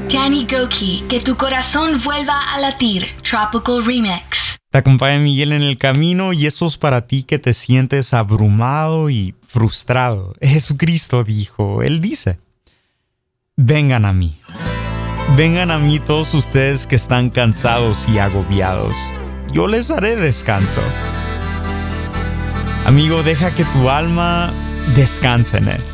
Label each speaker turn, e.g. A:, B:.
A: Danny Gokey, que tu corazón vuelva a latir. Tropical Remix.
B: Te acompaña Miguel en el camino y esto es para ti que te sientes abrumado y frustrado. Jesucristo dijo, Él dice, vengan a mí. Vengan a mí todos ustedes que están cansados y agobiados. Yo les haré descanso. Amigo, deja que tu alma descanse en Él.